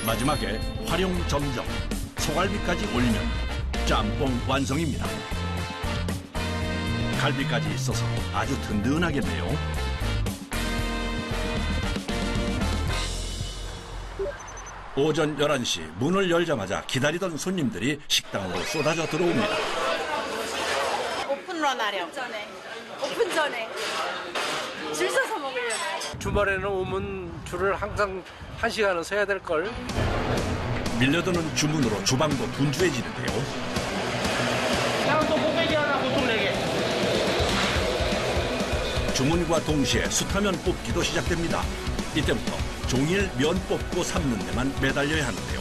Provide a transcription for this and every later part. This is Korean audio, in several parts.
마지막에 활용점정, 소갈비까지 올리면 짬뽕 완성입니다. 갈비까지 있어서 아주 든든하겠네요. 오전 11시 문을 열자마자 기다리던 손님들이 식당으로 쏟아져 들어옵니다. 오픈런 하렴. 오픈 전에. 줄 서서 먹으려고. 주말에는 오면 줄을 항상 1시간은 서야 될걸. 밀려드는 주문으로 주방도 분주해지는데요. 양도 꼬매기 하나 보통 4개. 주문과 동시에 숯하면 뽑기도 시작됩니다. 이때부터 종일 면 뽑고 삶는 데만 매달려야 하는데요.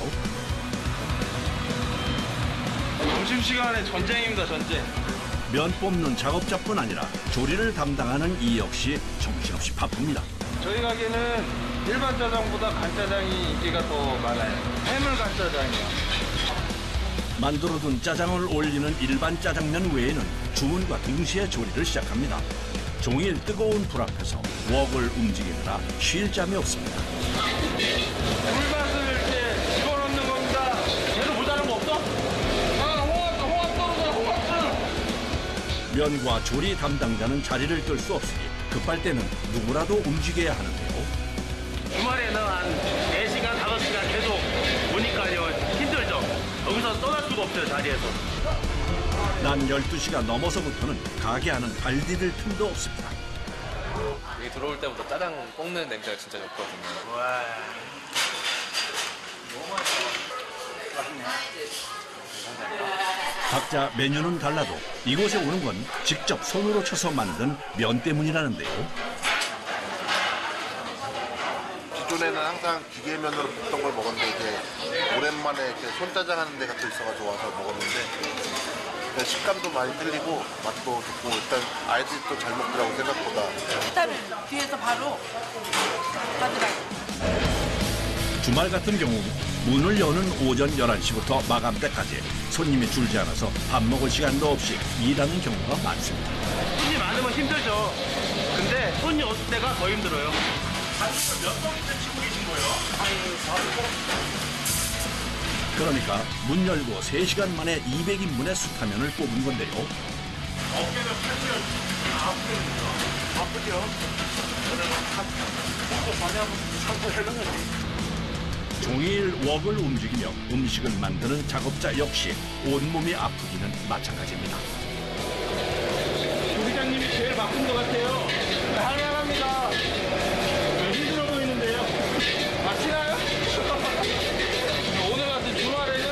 점심시간에 전쟁입니다, 전쟁. 면 뽑는 작업자뿐 아니라 조리를 담당하는 이 역시 정신없이 바쁩니다. 저희 가게는 일반 짜장보다 간짜장이 인기가 더 많아요. 해물 간짜장이요. 만들어둔 짜장을 올리는 일반 짜장면 외에는 주문과 동시에 조리를 시작합니다. 종일 뜨거운 불 앞에서 웍을 움직이느라 쉴 잠이 없습니다. 물맛을 이렇게 집어넣는 겁니다. 얘는 모자란 거 없어? 홍합 떨어져요, 홍합. 면과 조리 담당자는 자리를 뜰 수 없으니 급할 때는 누구라도 움직여야 하는데요. 주말에는 한 4시간, 5시간 계속 오니까요. 힘들죠. 여기서 떠날 수가 없어요, 자리에서. 난 12시가 넘어서부터는 가게 안은 발 디딜 틈도 없습니다. 여기 들어올 때부터 짜장 볶는 냄새가 진짜 좋거든요. 와. 각자 메뉴는 달라도 이곳에 오는 건 직접 손으로 쳐서 만든 면 때문이라는데요. 기존에는 항상 기계면으로 볶던 걸 먹었는데 이제 오랜만에 이렇게 손짜장 하는 데가 또 있어가지고 와서 먹었는데 식감도 많이 틀리고 맛도 좋고 일단 아이들이 또 잘 먹더라고 생각보다. 일단은 뒤에서 바로 가더라고요. 주말 같은 경우 문을 여는 오전 11시부터 마감때까지 손님이 줄지 않아서 밥 먹을 시간도 없이 일하는 경우가 많습니다. 손님 많으면 힘들죠. 근데 손님 없을 때가 더 힘들어요. 몇 번째 치고 계신 거예요? 그러니까 문 열고 3시간 만에 200인분의 숯라면을 뽑은 건데요. 어깨는 팔찌가 아프죠? 종일 웍을 움직이며 음식을 만드는 작업자 역시 온몸이 아프기는 마찬가지입니다. 조리장님이 제일 바쁜 것 같아요. 항해합니다. 힘들어 보이는데요. 아시나요? 오늘 같은 주말에는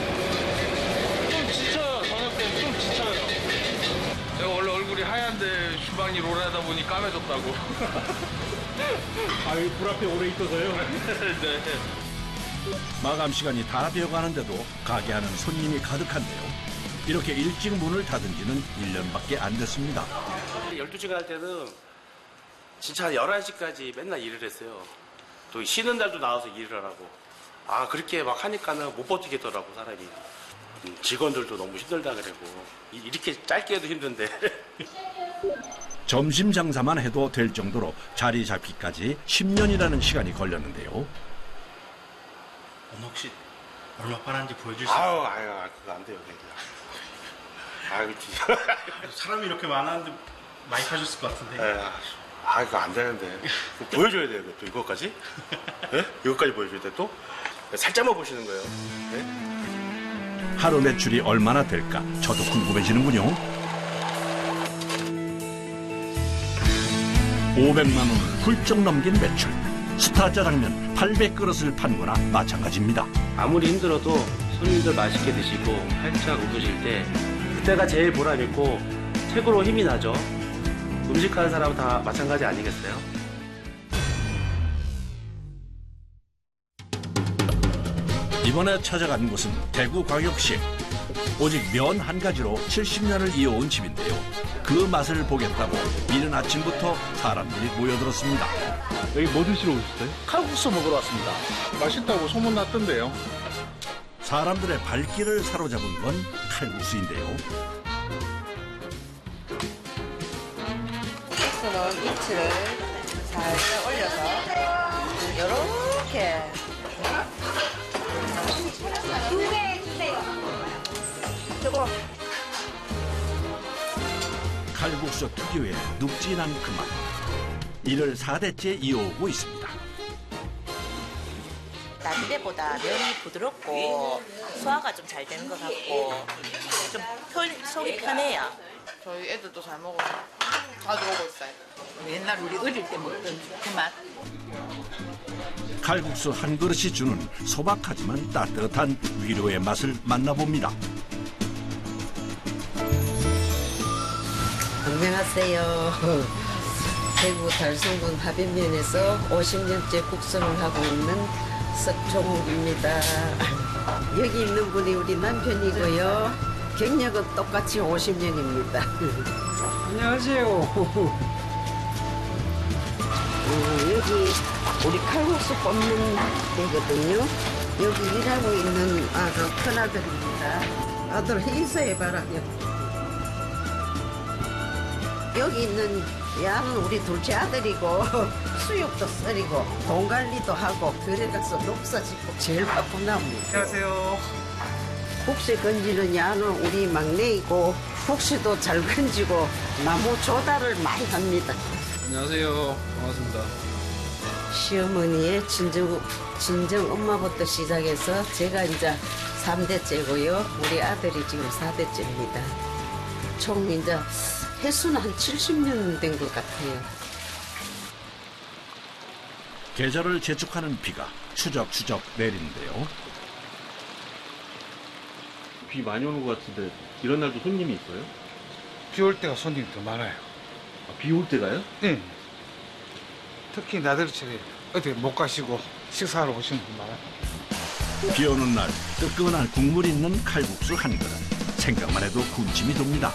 좀 지쳐요. 저녁 때는 좀 지쳐요. 제가 원래 얼굴이 하얀데 주방이 롤하다 보니 까매졌다고. 아유, 불 앞에 오래 있어서요. 네. 마감 시간이 다 되어가는데도 가게 안은 손님이 가득한데요. 이렇게 일찍 문을 닫은 지는 1년밖에 안 됐습니다. 12시간 할 때는 진짜 한 11시까지 맨날 일을 했어요. 또 쉬는 날도 나와서 일을 하고. 아, 그렇게 막 하니까는 못 버티겠더라고, 사람이. 직원들도 너무 힘들다 그러고. 이렇게 짧게 해도 힘든데. 점심 장사만 해도 될 정도로 자리 잡기까지 10년이라는 시간이 걸렸는데요. 오늘 혹시 얼마 팔았는지 보여줄 수 있어요? 아유, 그거 안 돼요, 아유, 사람이 이렇게 많았는데 많이 파셨을 것 같은데. 이거 안 되는데. 보여줘야 돼요, 또 이거까지? 네? 이거까지 보여줘야 돼, 또? 살짝만 보시는 거예요. 네? 하루 매출이 얼마나 될까 저도 궁금해지는군요. 500만 원을 훌쩍 넘긴 매출. 스타 짜장면 800그릇을 판 거나 마찬가지입니다. 아무리 힘들어도 손님들 맛있게 드시고 활짝 웃으실 때 그때가 제일 보람있고 최고로 힘이 나죠. 음식하는 사람은 다 마찬가지 아니겠어요? 이번에 찾아간 곳은 대구광역시. 오직 면 한 가지로 70년을 이어온 집인데요. 그 맛을 보겠다고 이른 아침부터 사람들이 모여들었습니다. 여기 뭐 드시러 오셨어요? 칼국수 먹으러 왔습니다. 맛있다고 소문났던데요. 사람들의 발길을 사로잡은 건 칼국수인데요. 국수는 이치를 살짝 올려서 이렇게 칼국수 특유의 눅진한 그 맛. 이를 4대째 이어오고 있습니다. 다른 데보다 면이 부드럽고 소화가 좀 잘 되는 것 같고 좀 속이 편해요. 저희 애들도 잘 먹어서 자주 오고 있어요. 옛날 우리 어릴 때 먹던 그 맛. 칼국수 한 그릇이 주는 소박하지만 따뜻한 위로의 맛을 만나봅니다. 안녕하세요. 대구 달성군 하빈면에서 50년째 국수를 하고 있는 석종욱입니다. 여기 있는 분이 우리 남편이고요. 경력은 똑같이 50년입니다. 안녕하세요. 여기 우리 칼국수 뽑는 데거든요. 여기 일하고 있는 아들 큰아들입니다. 아들 인사해봐라. 여기 있는 야는 우리 둘째 아들이고 수육도 썰이고 돈 관리도 하고 들에 가서 농사 짓고 제일 바쁜 나무입니다. 안녕하세요. 국시 건지는 야는 우리 막내이고 국시도 잘 건지고 나무 조달을 많이 합니다. 안녕하세요. 반갑습니다. 시어머니의 친정 엄마부터 시작해서 제가 이제 3대째고요. 우리 아들이 지금 4대째입니다. 총 이제 횟수는 한 70년 된 것 같아요. 계절을 재촉하는 비가 추적추적 내리는데요. 비 많이 오는 것 같은데 이런 날도 손님이 있어요? 비 올 때가 손님이 더 많아요. 비 올 때가요? 네. 특히 나들이철에 어디 못 가시고 식사하러 오시는 분 많아요. 비 오는 날 뜨끈한 국물 있는 칼국수 한 그릇. 생각만 해도 군침이 돕니다.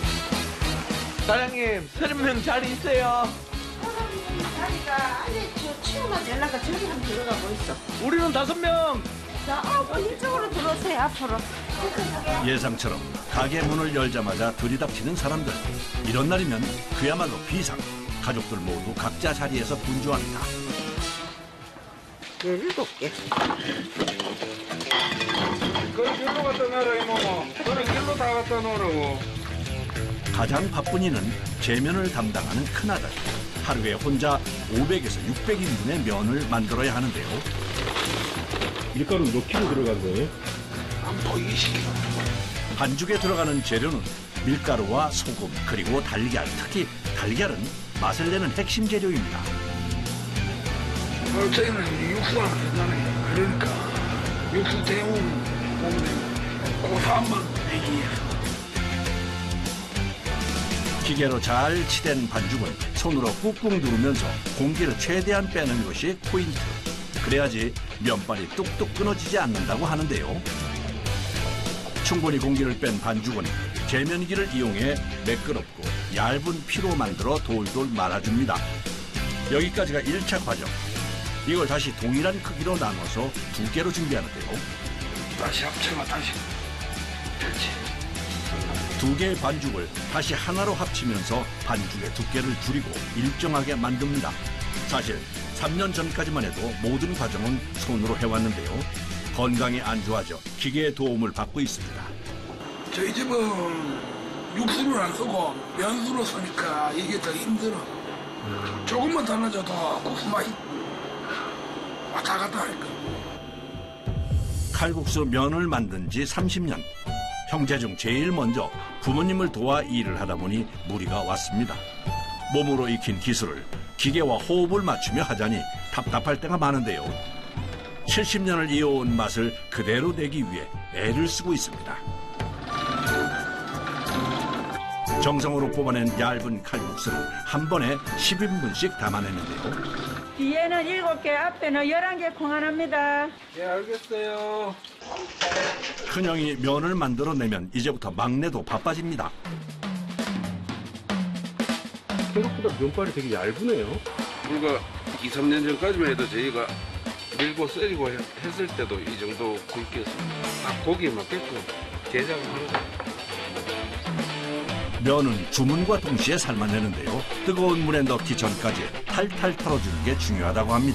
사장님, 30명 자리 있어요. 자리가 안에 치우면 되려가 저기 한번 들어가고 있어. 우리는 5명. 자, 이쪽으로 들어오세요, 앞으로. 예상처럼 가게 문을 열자마자 들이닥치는 사람들. 이런 날이면 그야말로 비상. 가족들 모두 각자 자리에서 분주합니다. 17개. 그걸 길로 갖다 놔라, 이모모. 그걸 길로 다 갖다 놓으라고. 가장 바쁜 이는 제면을 담당하는 큰아들. 하루에 혼자 500에서 600인분의 면을 만들어야 하는데요. 밀가루 몇 킬로 들어간 거예요? 반죽에 들어가는 재료는 밀가루와 소금 그리고 달걀. 특히 달걀은 맛을 내는 핵심 재료입니다. 저희는 육수가 되잖아요. 그러니까 육수 데우면 고소함만 내기 위해서. 기계로 잘 치댄 반죽은 손으로 꾹꾹 누르면서 공기를 최대한 빼는 것이 포인트. 그래야지 면발이 뚝뚝 끊어지지 않는다고 하는데요. 충분히 공기를 뺀 반죽은 제면기를 이용해 매끄럽고 얇은 피로 만들어 돌돌 말아줍니다. 여기까지가 1차 과정. 이걸 다시 동일한 크기로 나눠서 2개로 준비하는데요. 다시 합쳐가 다시. 그렇지. 2개의 반죽을 다시 하나로 합치면서 반죽의 두께를 줄이고 일정하게 만듭니다. 사실 3년 전까지만 해도 모든 과정은 손으로 해왔는데요. 건강이 안 좋아져 기계의 도움을 받고 있습니다. 저희 집은 육수를 안 쓰고 면수로 쓰니까 이게 더 힘들어. 조금만 달라져도 국수 맛이 왔다 갔다 할까. 칼국수 면을 만든 지 30년. 형제 중 제일 먼저 부모님을 도와 일을 하다 보니 무리가 왔습니다. 몸으로 익힌 기술을 기계와 호흡을 맞추며 하자니 답답할 때가 많은데요. 70년을 이어온 맛을 그대로 내기 위해 애를 쓰고 있습니다. 정성으로 뽑아낸 얇은 칼국수를 한 번에 10인분씩 담아내는데요. 뒤에는 7개, 앞에는 11개 공안합니다. 네, 알겠어요. 큰형이 면을 만들어내면 이제부터 막내도 바빠집니다. 생각보다 면발이 되게 얇으네요. 불과 2, 3년 전까지만 해도 저희가 밀고 썰이고 했을 때도 이 정도 굵기였습니다. 딱 고기에 맞게끔 제작을 하는 거예요. 면은 주문과 동시에 삶아내는데요. 뜨거운 물에 넣기 전까지 탈탈 털어주는 게 중요하다고 합니다.